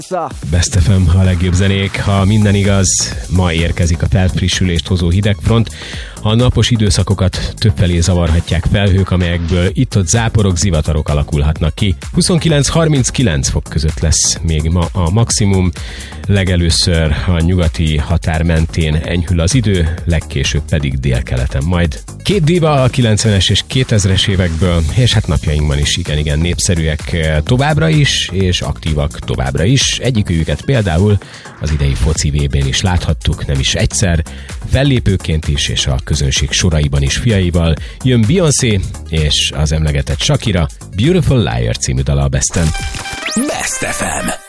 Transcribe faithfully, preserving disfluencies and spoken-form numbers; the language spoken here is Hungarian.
Best ef em, a legjobb zenék, ha minden igaz, ma érkezik a felfrissülést hozó hidegfront. A napos időszakokat többfelé zavarhatják felhők, amelyekből itt-ott záporok, zivatarok alakulhatnak ki. huszonkilenc-harminckilenc fok között lesz még ma a maximum. Legelőször a nyugati határ mentén enyhül az idő, legkésőbb pedig délkeleten majd. Két diva a kilencvenes és kétezres évekből, és hát napjainkban is igen-igen népszerűek továbbra is, és aktívak továbbra is. Egyikőjüket például az idei foci vé bén is láthattuk, nem is egyszer, fellépőként is, és a közönség soraiban is fiaival. Jön Beyoncé és az emlegetett Shakira, Beautiful Liar című dala a Besten. Best ef em.